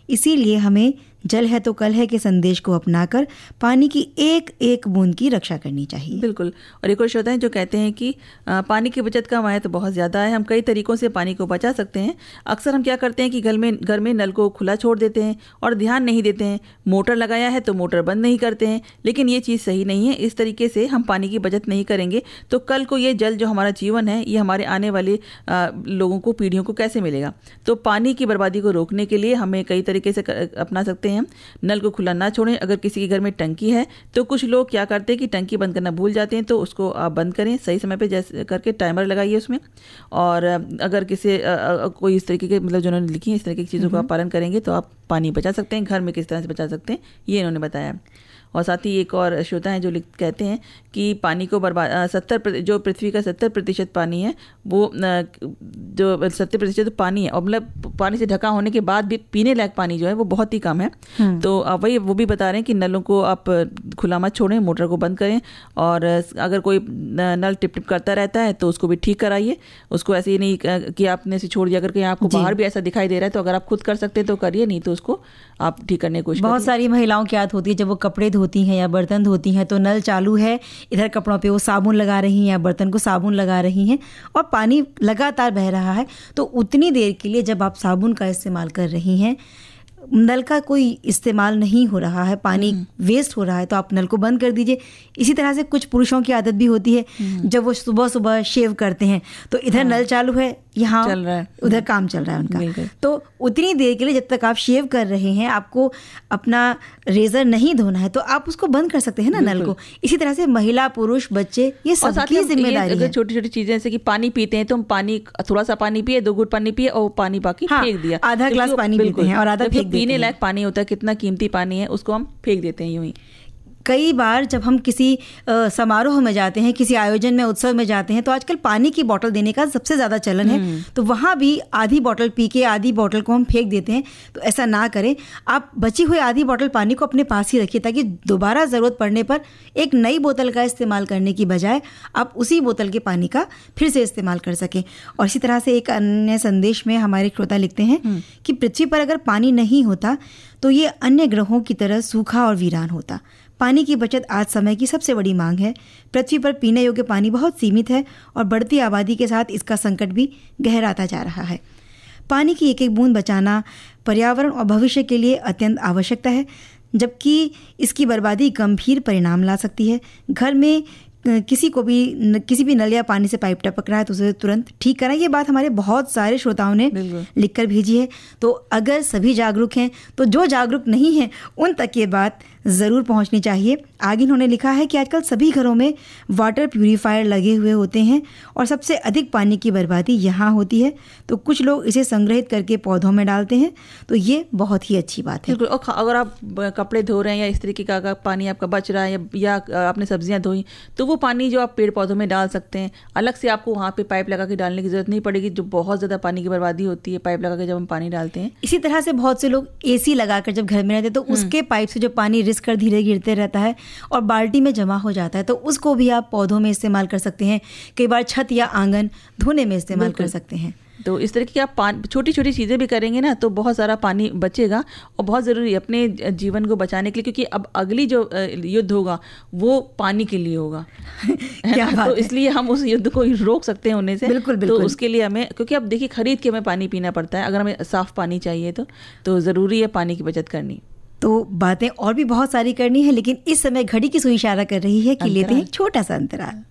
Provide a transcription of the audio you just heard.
इसीलिए हमें जल है तो कल है के संदेश को अपनाकर पानी की एक एक बूंद की रक्षा करनी चाहिए। बिल्कुल। और एक और श्रोता है जो कहते हैं कि पानी की बचत का महत्व बहुत ज़्यादा है, हम कई तरीकों से पानी को बचा सकते हैं। अक्सर हम क्या करते हैं कि घर में नल को खुला छोड़ देते हैं और ध्यान नहीं देते हैं। मोटर लगाया है तो मोटर बंद नहीं करते हैं, लेकिन ये चीज़ सही नहीं है। इस तरीके से हम पानी की बचत नहीं करेंगे तो कल को ये जल जो हमारा जीवन है, ये हमारे आने वाले लोगों को, पीढ़ियों को कैसे मिलेगा। तो पानी की बर्बादी को रोकने के लिए हमें कई तरीके से अपना सकते हैं। नल को खुला ना छोड़ें। अगर किसी के घर में टंकी है तो कुछ लोग क्या करते हैं कि टंकी बंद करना भूल जाते हैं, तो उसको आप बंद करें सही समय पे, जैसे करके टाइमर लगाइए उसमें। और अगर किसी कोई इस तरीके के, मतलब जो उन्होंने लिखी है इस तरीके की चीज़ों का पालन करेंगे तो आप पानी बचा सकते हैं। घर में किस तरह से बचा सकते हैं ये इन्होंने बताया। और साथ ही एक और श्रोता है जो कहते हैं कि पानी को जो पृथ्वी का 70% पानी है, वो जो 70% पानी है, और मतलब पानी से ढका होने के बाद भी पीने लायक पानी जो है वो बहुत ही कम है। तो वही वो भी बता रहे हैं कि नलों को आप खुला मत छोड़ें, मोटर को बंद करें। और अगर कोई नल टिप टिप करता रहता है तो उसको भी ठीक कराइए। उसको ऐसे ही नहीं कि आपने से छोड़ दिया करके आपको बाहर भी ऐसा दिखाई दे रहा है, तो अगर आप खुद कर सकते हैं तो करिए, नहीं तो उसको आप ठीक करने की कोशिश करिए। बहुत सारी महिलाओं की आदत होती है जब वो कपड़े धोती हैं या बर्तन धोती हैं तो नल चालू है, इधर कपड़ों पे वो साबुन लगा रही हैं या बर्तन को साबुन लगा रही हैं और पानी लगातार बह रहा है। तो उतनी देर के लिए जब आप साबुन का इस्तेमाल कर रही हैं, नल का कोई इस्तेमाल नहीं हो रहा है, पानी वेस्ट हो रहा है, तो आप नल को बंद कर दीजिए। इसी तरह से कुछ पुरुषों की आदत भी होती है, जब वो सुबह सुबह शेव करते हैं तो इधर नल चालू है, यहाँ चल रहा है, उधर काम चल रहा है उनका। तो उतनी देर के लिए जब तक आप शेव कर रहे हैं, आपको अपना रेजर नहीं धोना है तो आप उसको बंद कर सकते हैं ना नल को। इसी तरह से महिला, पुरुष, बच्चे, ये सबकी जिम्मेदारी है। छोटी छोटी चीजें जैसे कि पानी पीते हैं तो हम पानी, थोड़ा सा पानी पिए, 2 घूंट पानी पिए और पानी बाकी फेंक दिया, आधा ग्लास पानी पीते हैं और आधा फेंक देते हैं। पीने लायक पानी होता है, कितना कीमती पानी है, उसको हम फेंक देते हैं यूं ही। कई बार जब हम किसी समारोह में जाते हैं, किसी आयोजन में, उत्सव में जाते हैं तो आजकल पानी की बोतल देने का सबसे ज़्यादा चलन है। तो वहाँ भी आधी बोतल पी के आधी बोतल को हम फेंक देते हैं। तो ऐसा ना करें, आप बची हुई आधी बोतल पानी को अपने पास ही रखिए ताकि दोबारा ज़रूरत पड़ने पर एक नई बोतल का इस्तेमाल करने की बजाय आप उसी बोतल के पानी का फिर से इस्तेमाल कर सकें। और इसी तरह से एक अन्य संदेश में हमारे श्रोता लिखते हैं कि पृथ्वी पर अगर पानी नहीं होता तो ये अन्य ग्रहों की तरह सूखा और वीरान होता। पानी की बचत आज समय की सबसे बड़ी मांग है। पृथ्वी पर पीने योग्य पानी बहुत सीमित है और बढ़ती आबादी के साथ इसका संकट भी गहराता जा रहा है। पानी की एक एक बूंद बचाना पर्यावरण और भविष्य के लिए अत्यंत आवश्यकता है, जबकि इसकी बर्बादी गंभीर परिणाम ला सकती है। घर में किसी भी नल या पानी से पाइप टपक रहा है तो उसे तुरंत ठीक कराएं। ये बात हमारे बहुत सारे श्रोताओं ने लिखकर भेजी है। तो अगर सभी जागरूक हैं तो जो जागरूक नहीं हैं उन तक ये बात ज़रूर पहुंचनी चाहिए। आगे इन्होंने लिखा है कि आजकल सभी घरों में वाटर प्यूरीफायर लगे हुए होते हैं और सबसे अधिक पानी की बर्बादी यहाँ होती है। तो कुछ लोग इसे संग्रहित करके पौधों में डालते हैं, तो ये बहुत ही अच्छी बात है। और अगर आप कपड़े धो रहे हैं या इस तरीके का अगर पानी आपका बच रहा है या आपने सब्जियां धोई तो वो पानी जो आप पेड़ पौधों में डाल सकते हैं। अलग से आपको वहाँ पे पाइप लगा के डालने की जरूरत नहीं पड़ेगी, जो बहुत ज़्यादा पानी की बर्बादी होती है पाइप लगा के जब हम पानी डालते हैं। इसी तरह से बहुत से लोग AC लगाकर जब घर में रहते हैं तो उसके पाइप से जो पानी रिस कर धीरे गिरते रहता है और बाल्टी में जमा हो जाता है, तो उसको भी आप पौधों में इस्तेमाल कर सकते हैं। कई बार छत या आंगन धोने में इस्तेमाल कर सकते हैं। तो इस तरह की आप छोटी छोटी चीज़ें भी करेंगे ना तो बहुत सारा पानी बचेगा और बहुत ज़रूरी है अपने जीवन को बचाने के लिए, क्योंकि अब अगली जो युद्ध होगा वो पानी के लिए होगा। क्या बात तो है? इसलिए हम उस युद्ध को रोक सकते हैं होने से। बिल्कुल बिल्कुल। तो उसके लिए हमें, क्योंकि अब देखिए खरीद के हमें पानी पीना पड़ता है, अगर हमें साफ़ पानी चाहिए तो ज़रूरी है पानी की बचत करनी। तो बातें और भी बहुत सारी करनी है, लेकिन इस समय घड़ी की सुई इशारा कर रही है कि लेते हैं छोटा सा अंतराल।